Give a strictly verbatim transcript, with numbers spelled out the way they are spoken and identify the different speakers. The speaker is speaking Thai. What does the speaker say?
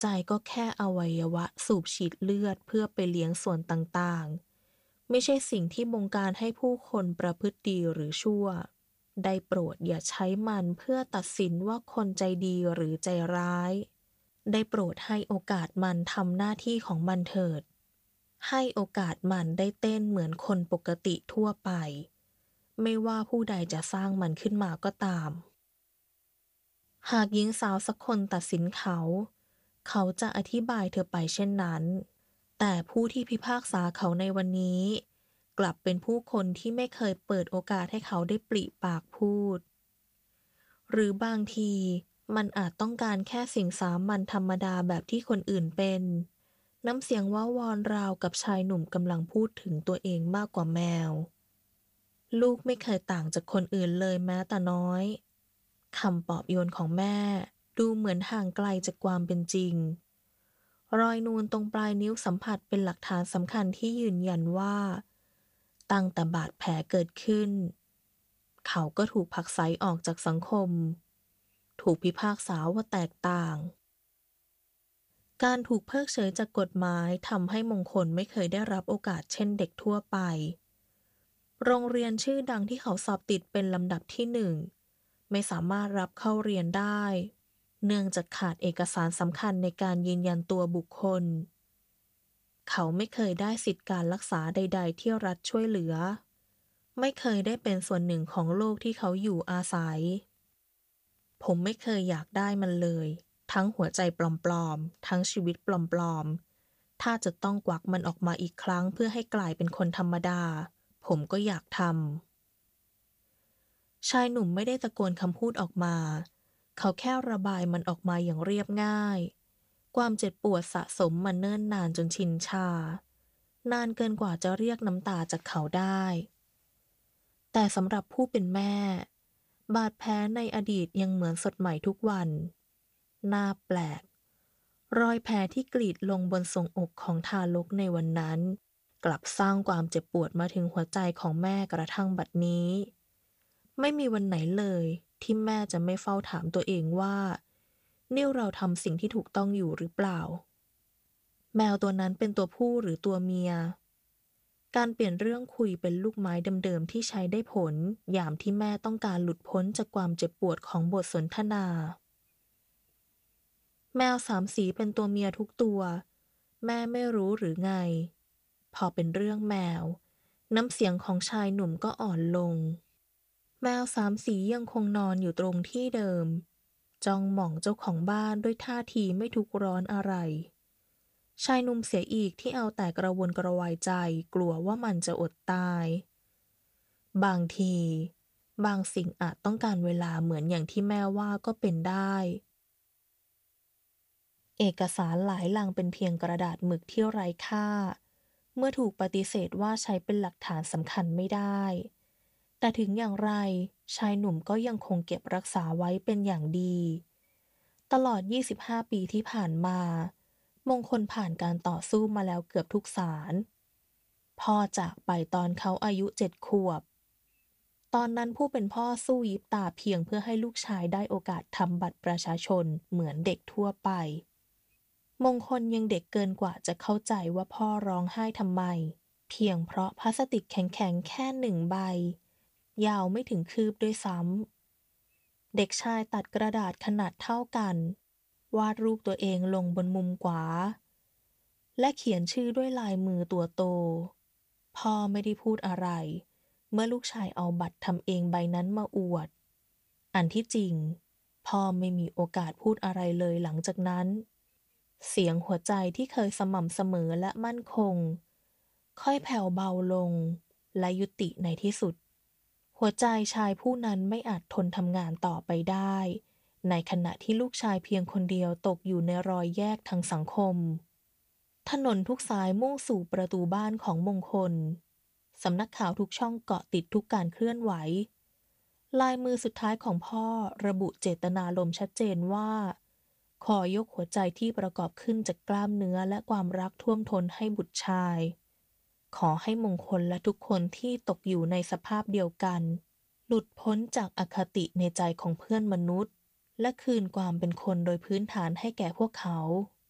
Speaker 1: ใจก็แค่อวัยวะสูบฉีดเลือดเพื่อไปเลี้ยงส่วนต่างๆไม่ใช่สิ่งที่บงการให้ผู้คนประพฤติดีหรือชั่วได้โปรดอย่าใช้มันเพื่อตัดสินว่าคนใจดีหรือใจร้ายได้โปรดให้โอกาสมันทำหน้าที่ของมันเถิดให้โอกาสมันได้เต้นเหมือนคนปกติทั่วไปไม่ว่าผู้ใดจะสร้างมันขึ้นมาก็ตามหากหญิงสาวสักคนตัดสินเขาเขาจะอธิบายเธอไปเช่นนั้นแต่ผู้ที่พิพากษาเขาในวันนี้กลับเป็นผู้คนที่ไม่เคยเปิดโอกาสให้เขาได้ปริปากพูดหรือบางทีมันอาจต้องการแค่สิ่งสามัญธรรมดาแบบที่คนอื่นเป็นน้ำเสียงว้าวอนราวกับชายหนุ่มกำลังพูดถึงตัวเองมากกว่าแมวลูกไม่เคยต่างจากคนอื่นเลยแม้แต่น้อยคำปลอบโยนของแม่ดูเหมือนห่างไกลจากความเป็นจริงรอยนูนตรงปลายนิ้วสัมผัสเป็นหลักฐานสำคัญที่ยืนยันว่าตั้งแต่บาดแผลเกิดขึ้นเขาก็ถูกผลักไสออกจากสังคมถูกพิพากษาว่าแตกต่างการถูกเพิกเฉยจากกฎหมายทำให้มงคลไม่เคยได้รับโอกาสเช่นเด็กทั่วไปโรงเรียนชื่อดังที่เขาสอบติดเป็นลำดับที่หนึ่งไม่สามารถรับเข้าเรียนได้เนื่องจากขาดเอกสารสำคัญในการยืนยันตัวบุคคลเขาไม่เคยได้สิทธิการรักษาใดๆที่รัฐช่วยเหลือไม่เคยได้เป็นส่วนหนึ่งของโลกที่เขาอยู่อาศัยผมไม่เคยอยากได้มันเลยทั้งหัวใจปลอมๆทั้งชีวิตปลอมๆถ้าจะต้องกวักมันออกมาอีกครั้งเพื่อให้กลายเป็นคนธรรมดาผมก็อยากทำชายหนุ่มไม่ได้ตะโกนคำพูดออกมาเขาแค่ระบายมันออกมาอย่างเรียบง่ายความเจ็บปวดสะสมมาเนิ่นนานจนชินชานานเกินกว่าจะเรียกน้ำตาจากเขาได้แต่สำหรับผู้เป็นแม่บาดแผลในอดีตยังเหมือนสดใหม่ทุกวันน่าแปลกรอยแผลที่กรีดลงบนทรวงอกของทารกในวันนั้นกลับสร้างความเจ็บปวดมาถึงหัวใจของแม่กระทั่งบัดนี้ไม่มีวันไหนเลยที่แม่จะไม่เฝ้าถามตัวเองว่านี่เราทำสิ่งที่ถูกต้องอยู่หรือเปล่าแมวตัวนั้นเป็นตัวผู้หรือตัวเมียการเปลี่ยนเรื่องคุยเป็นลูกไม้เดิมๆที่ใช้ได้ผลยามที่แม่ต้องการหลุดพ้นจากความเจ็บปวดของบทสนทนาแมวสามสีเป็นตัวเมียทุกตัวแม่ไม่รู้หรือไงพอเป็นเรื่องแมวน้ำเสียงของชายหนุ่มก็อ่อนลงแมวสามสียังคงนอนอยู่ตรงที่เดิมจ้องมองเจ้าของบ้านด้วยท่าทีไม่ทุกข์ร้อนอะไรชายหนุ่มเสียอีกที่เอาแต่กระวนกระวายใจกลัวว่ามันจะอดตายบางทีบางสิ่งอาจต้องการเวลาเหมือนอย่างที่แม่ว่าก็เป็นได้เอกสารหลายลังเป็นเพียงกระดาษหมึกที่ไร้ค่าเมื่อถูกปฏิเสธว่าใช้เป็นหลักฐานสำคัญไม่ได้แต่ถึงอย่างไรชายหนุ่มก็ยังคงเก็บรักษาไว้เป็นอย่างดีตลอดยี่สิบห้าปีที่ผ่านมามงคลผ่านการต่อสู้มาแล้วเกือบทุกศาลพ่อจากไปตอนเขาอายุเจ็ดขวบตอนนั้นผู้เป็นพ่อสู้ยิบตาเพียงเพื่อให้ลูกชายได้โอกาสทำบัตรประชาชนเหมือนเด็กทั่วไปมงคลยังเด็กเกินกว่าจะเข้าใจว่าพ่อร้องไห้ทำไมเพียงเพราะพลาสติกแข็งๆแค่หนึ่งใบยาวไม่ถึงคืบด้วยซ้ำเด็กชายตัดกระดาษขนาดเท่ากันวาดรูปตัวเองลงบนมุมขวาและเขียนชื่อด้วยลายมือตัวโตพ่อไม่ได้พูดอะไรเมื่อลูกชายเอาบัตรทำเองใบนั้นมาอวดอันที่จริงพ่อไม่มีโอกาสพูดอะไรเลยหลังจากนั้นเสียงหัวใจที่เคยสม่ำเสมอและมั่นคงค่อยแผ่วเบาลงและยุติในที่สุดหัวใจชายผู้นั้นไม่อาจทนทำงานต่อไปได้ในขณะที่ลูกชายเพียงคนเดียวตกอยู่ในรอยแยกทางสังคมถนนทุกสายมุ่งสู่ประตูบ้านของมงคลสำนักข่าวทุกช่องเกาะติดทุกการเคลื่อนไหวลายมือสุดท้ายของพ่อระบุเจตนารมณ์ชัดเจนว่าขอยกหัวใจที่ประกอบขึ้นจากกล้ามเนื้อและความรักท่วมท้นให้บุตรชายขอให้มงคลและทุกคนที่ตกอยู่ในสภาพเดียวกันหลุดพ้นจากอคติในใจของเพื่อนมนุษย์และคืนความเป็นคนโดยพื้นฐานให้แก่พวกเขา